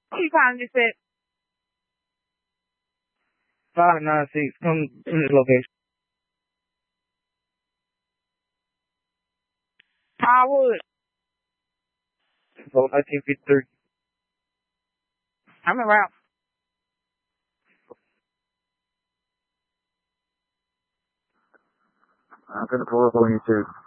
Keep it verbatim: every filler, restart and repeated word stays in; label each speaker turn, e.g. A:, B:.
A: Who you calling this at?
B: five nine six. Come to this location.
A: Hardwood.
B: So nineteen fifty-three.
A: I'm around.
B: I'm gonna pull up on you too.